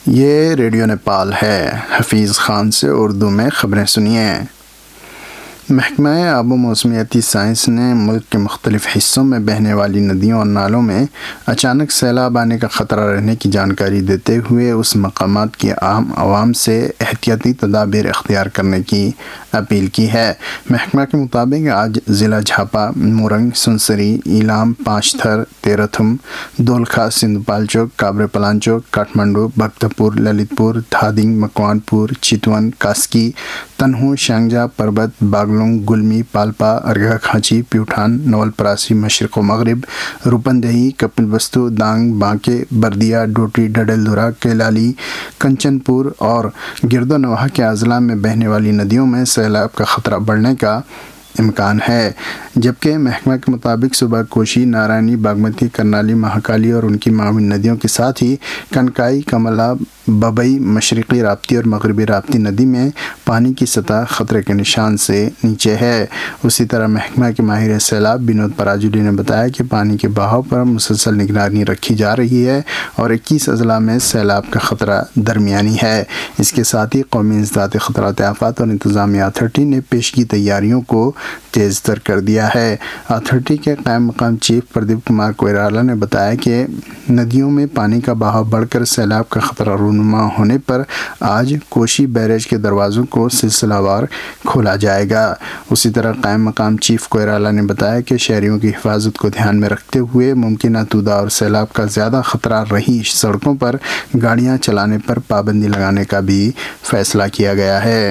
یہ ریڈیو نیپال ہے۔ حفیظ خان سے اردو میں خبریں سنیے۔ محکمہ آب و موسمیاتی سائنس نے ملک کے مختلف حصوں میں بہنے والی ندیوں اور نالوں میں اچانک سیلاب آنے کا خطرہ رہنے کی جانکاری دیتے ہوئے اس مقامات کی عام عوام سے احتیاطی تدابیر اختیار کرنے کی اپیل کی ہے۔ محکمہ کے مطابق آج ضلع جھاپا، مورنگ، سنسری، ایلام، پانچ تھر، تیرتھم، دولکھا، سندھ پالچوک، کابر پلانچوک، کاٹھمنڈو، بختپور، للت پور، تھادنگ، مکوان پور، چتون، کاسکی، تنہو، شانگجا، پربت، باگلونگ، گلمی، پالپا، ارگھا کھانچی، پیوٹھان، نول پراسی، مشرق و مغرب، روپن دہی، کپل بستو، دانگ، بانکے، بردیا، ڈوٹی، ڈڈل دھرا، کیلالی، کنچن پور اور گرد و نواح کے اضلاع میں بہنے والی ندیوں میں سیلاب کا خطرہ بڑھنے کا امکان ہے، جبکہ محکمہ کے مطابق صبح کوشی، نارائنی، باگمتی، کرنالی، مہاکالی اور ان کی معاون ندیوں کے ساتھ ہی کنکائی، کملا، ببئی، مشرقی راپتی اور مغربی راپتی ندی میں پانی کی سطح خطرے کے نشان سے نیچے ہے۔ اسی طرح محکمہ کے ماہر سیلاب بنود پراجولی نے بتایا کہ پانی کے بہاؤ پر مسلسل نگرانی رکھی جا رہی ہے اور 21 اضلاع میں سیلاب کا خطرہ درمیانی ہے۔ اس کے ساتھ ہی قومی انسداد خطرات آفات اور انتظامیہ اتھارٹی نے پیشگی تیاریوں کو تیز تر کر دیا ہے۔ اتھارٹی کے قائم مقام چیف پردیپ کمار کوئرالا نے بتایا کہ ندیوں میں پانی کا بہاؤ بڑھ کر سیلاب کا خطرہ رونما ہونے پر آج کوشی بیریج کے دروازوں کو سلسلہ وار کھولا جائے گا۔ اسی طرح قائم مقام چیف کوئرالا نے بتایا کہ شہریوں کی حفاظت کو دھیان میں رکھتے ہوئے ممکنہ تودا اور سیلاب کا زیادہ خطرہ رہی سڑکوں پر گاڑیاں چلانے پر پابندی لگانے کا بھی فیصلہ کیا گیا ہے۔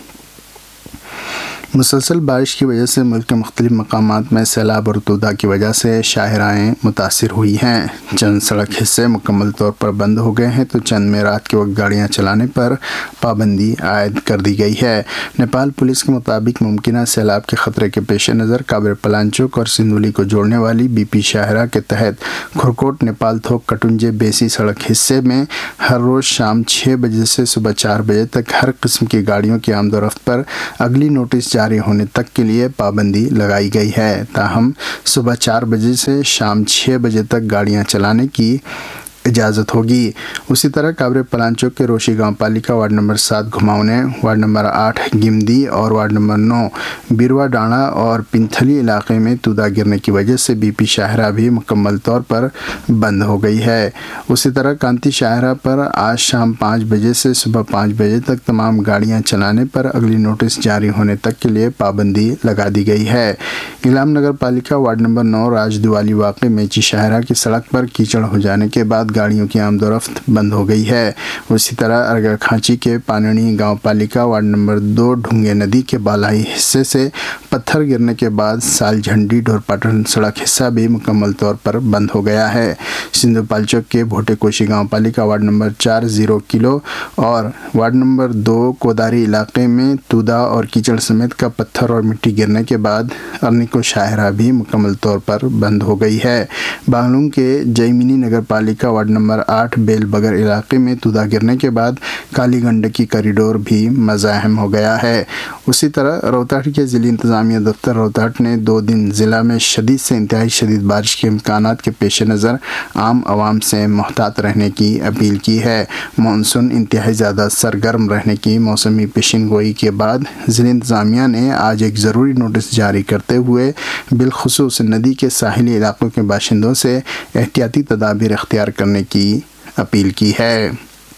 مسلسل بارش کی وجہ سے ملک کے مختلف مقامات میں سیلاب اور تودا کی وجہ سے شاہراہیں متاثر ہوئی ہیں۔ چند سڑک حصے مکمل طور پر بند ہو گئے ہیں تو چند میں رات کے وقت گاڑیاں چلانے پر پابندی عائد کر دی گئی ہے۔ نیپال پولیس کے مطابق ممکنہ سیلاب کے خطرے کے پیش نظر کابر پلانچوک اور سندولی کو جوڑنے والی بی پی شاہراہ کے تحت کھرکوٹ نیپال تھوک کٹنجے بیسی سڑک حصے میں ہر روز شام 6 بجے سے صبح 4 بجے تک ہر قسم کی گاڑیوں کی آمد و رفت پر اگلی نوٹس جاری ہونے تک کے لیے پابندی لگائی گئی ہے، تاہم صبح 4 بجے سے شام 6 بجے تک گاڑیاں چلانے کی اجازت ہوگی۔ اسی طرح کابر پلانچوک کے روشی گاؤں پالیکا وارڈ نمبر 7 گھماؤنے، وارڈ نمبر 8 گمدی اور وارڈ نمبر 9 بیروا ڈانڈا اور پنتھلی علاقے میں تودا گرنے کی وجہ سے بی پی شاہراہ بھی مکمل طور پر بند ہو گئی ہے۔ اسی طرح کانتی شاہراہ پر آج شام 5 بجے سے صبح 5 بجے تک تمام گاڑیاں چلانے پر اگلی نوٹس جاری ہونے تک کے لیے پابندی لگا دی گئی ہے۔ ایلام نگر پالیکا وارڈ نمبر 9 راج دیوالی واقع میچی شاہراہ کی سڑک پر کیچڑ ہو جانے کے بعد گاڑیوں کی آمد و رفت بند ہو گئی ہے۔ اسی طرح ارگھا کھانچی کے پانڑی گاؤں پالیکا وارڈ نمبر 2 ڈھونگے ندی کے بالائی حصے سے پتھر گرنے کے بعد سال جھنڈی ڈھور پاٹن سڑک حصہ بھی مکمل طور پر بند ہو گیا ہے۔ سندھ پالچوک کے بھوٹے کوشی گاؤں پالیکا وارڈ نمبر 4 0 کلو اور وارڈ نمبر 2 کوداری علاقے میں تودا اور کیچڑ سمیت کا پتھر اور مٹی گرنے کے بعد ارنیکو شاہراہ بھی مکمل طور پر بند ہو گئی ہے۔ بانگلونگ کے جیمنی نگر پالیکا وارڈ نمبر 8 بیل بگر علاقے میں تودا گرنے کے بعد کالی گنڈکی کوریڈور بھی مزاحم ہو گیا ہے۔ اسی طرح روہتاٹ کے ضلعی انتظامیہ دفتر روہتاٹ نے 2 دن ضلع میں شدید سے انتہائی شدید بارش کے امکانات کے پیش نظر عام عوام سے محتاط رہنے کی اپیل کی ہے۔ مانسون انتہائی زیادہ سرگرم رہنے کی موسمی پیشین گوئی کے بعد ضلع انتظامیہ نے آج ایک ضروری نوٹس جاری کرتے ہوئے بالخصوص ندی کے ساحلی علاقوں کے باشندوں سے احتیاطی تدابیر اختیار کرنے کی اپیل کی ہے۔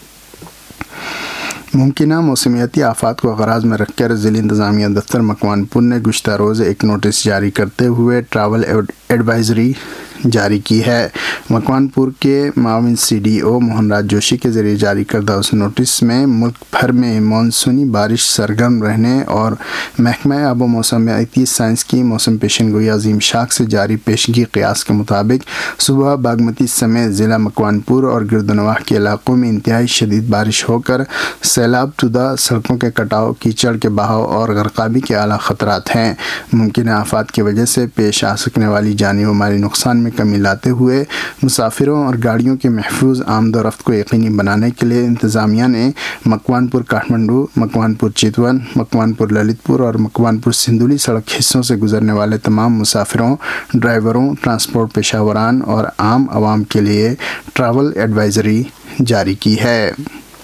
ممکنہ موسمیاتی آفات کو غرض میں رکھ کر ضلع انتظامیہ دفتر مکوان پور نے گزشتہ روز ایک نوٹس جاری کرتے ہوئے ٹریول ایڈوائزری جاری کی ہے۔ مکوان پور کے معاون CDO موہن راج جوشی کے ذریعے جاری کردہ اس نوٹس میں ملک بھر میں مانسونی بارش سرگرم رہنے اور محکمہ آب و موسمیاتی سائنس کی موسم پیشین گوئی عظیم شاخ سے جاری پیشگی قیاس کے مطابق صبح باگمتی سمیت ضلع مکوان پور اور گرد و نواح کے علاقوں میں انتہائی شدید بارش ہو کر سیلاب، تودا، سڑکوں کے کٹاؤ، کیچڑ کے بہاؤ اور غرقابی کے اعلیٰ خطرات ہیں۔ ممکنہ آفات کی وجہ سے پیش آ سکنے والی جانی و مالی نقصان میں کمی لاتے ہوئے مسافروں اور گاڑیوں کے محفوظ آمد و رفت کو یقینی بنانے کے لیے انتظامیہ نے مکوان پور کاٹھمنڈو، مکوان پور چتون، مکوان پور للت پور اور مکوان پور سندولی سڑک حصوں سے گزرنے والے تمام مسافروں، ڈرائیوروں، ٹرانسپورٹ پیشہ وران اور عام عوام کے لیے ٹریول ایڈوائزری جاری کی ہے۔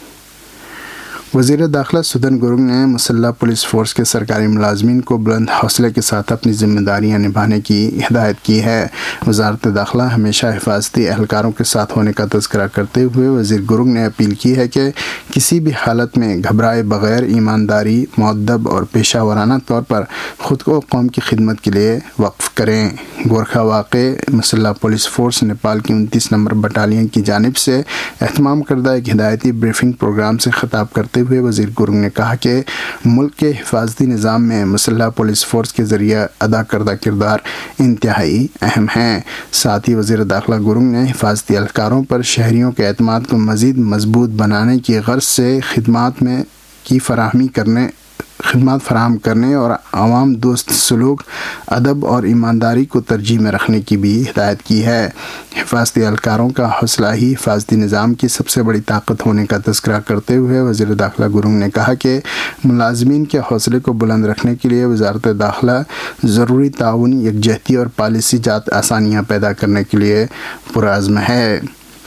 وزیر داخلہ سدن گرنگ نے مسلح پولیس فورس کے سرکاری ملازمین کو بلند حوصلے کے ساتھ اپنی ذمہ داریاں نبھانے کی ہدایت کی ہے۔ وزارت داخلہ ہمیشہ حفاظتی اہلکاروں کے ساتھ ہونے کا تذکرہ کرتے ہوئے وزیر گرنگ نے اپیل کی ہے کہ کسی بھی حالت میں گھبرائے بغیر ایمانداری، مؤدب اور پیشہ ورانہ طور پر خود کو قوم کی خدمت کے لیے وقف کریں۔ گورکھا واقع مسلح پولیس فورس نیپال کی 29 نمبر بٹالین کی جانب سے اہتمام کردہ ایک ہدایتی بریفنگ پروگرام سے خطاب کرتے ہوئے وزیر گرنگ نے کہا کہ ملک کے حفاظتی نظام میں مسلح پولیس فورس کے ذریعہ ادا کردہ کردار انتہائی اہم ہیں۔ ساتھ ہی وزیر داخلہ گرنگ نے حفاظتی اہلکاروں پر شہریوں کے اعتماد کو مزید مضبوط بنانے کی غرض سے خدمات فراہم کرنے اور عوام دوست سلوک، ادب اور ایمانداری کو ترجیح میں رکھنے کی بھی ہدایت کی ہے۔ حفاظتی اہلکاروں کا حوصلہ ہی حفاظتی نظام کی سب سے بڑی طاقت ہونے کا تذکرہ کرتے ہوئے وزیر داخلہ گرنگ نے کہا کہ ملازمین کے حوصلے کو بلند رکھنے کے لیے وزارت داخلہ ضروری تعاون، یکجہتی اور پالیسی جات آسانیاں پیدا کرنے کے لیے پرعزم ہے۔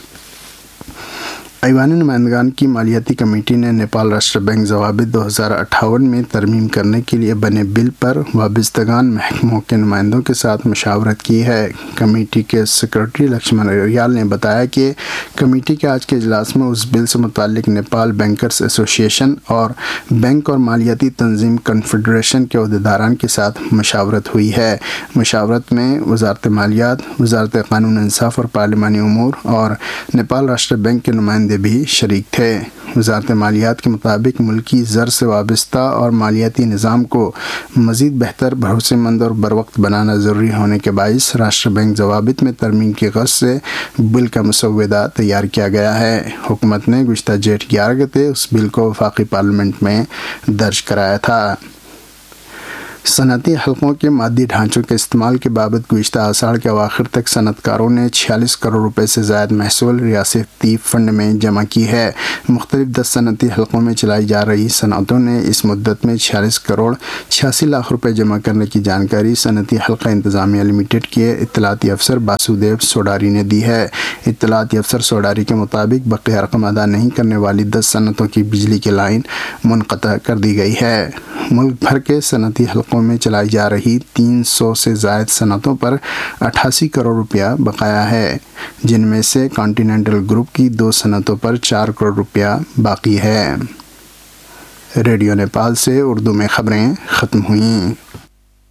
ایوان نمائندگان کی مالیاتی کمیٹی نے نیپال راشٹر بینک ضوابط 2058 میں ترمیم کرنے کے لیے بنے بل پر وابستگان محکموں کے نمائندوں کے ساتھ مشاورت کی ہے۔ کمیٹی کے سیکرٹری لکشمن اریال نے بتایا کہ کمیٹی کے آج کے اجلاس میں اس بل سے متعلق نیپال بینکرز ایسوسی ایشن اور بینک اور مالیاتی تنظیم کنفیڈریشن کے عہدیداران کے ساتھ مشاورت ہوئی ہے۔ مشاورت میں وزارت مالیات، وزارت قانون انصاف اور پارلیمانی امور اور نیپال راشٹر بینک کے نمائندے بھی شریک تھے۔ وزارت مالیات کے مطابق ملکی زر سے وابستہ اور مالیاتی نظام کو مزید بہتر، بھروسے مند اور بروقت بنانا ضروری ہونے کے باعث راشٹر بینک ضوابط میں ترمیم کی غرض سے بل کا مسودہ تیار کیا گیا ہے۔ حکومت نے گزشتہ جیٹھ 11 گتے اس بل کو وفاقی پارلیمنٹ میں درج کرایا تھا۔ صنعتی حلقوں کے مادی ڈھانچوں کے استعمال کے بابت گزشتہ آষاڑھ کے اواخر تک صنعت کاروں نے 46 کروڑ روپے سے زائد محصول ریاستی فنڈ میں جمع کی ہے۔ مختلف 10 صنعتی حلقوں میں چلائی جا رہی صنعتوں نے اس مدت میں 46 کروڑ 86 لاکھ روپے جمع کرنے کی جانکاری صنعتی حلقہ انتظامیہ لمیٹڈ کے اطلاعاتی افسر باسودیو سوڈاری نے دی ہے۔ اطلاعاتی افسر سوڈاری کے مطابق بقیہ رقم ادا نہیں کرنے والی 10 صنعتوں کی بجلی کی لائن منقطع کر دی گئی ہے۔ ملک بھر کے صنعتی حلقوں میں چلائی جا رہی 300 سے زائد صنعتوں پر 88 کروڑ روپیہ بقایا ہے، جن میں سے کانٹیننٹل گروپ کی 2 صنعتوں پر 4 کروڑ روپیہ باقی ہے۔ ریڈیو نیپال سے اردو میں خبریں ختم ہوئیں۔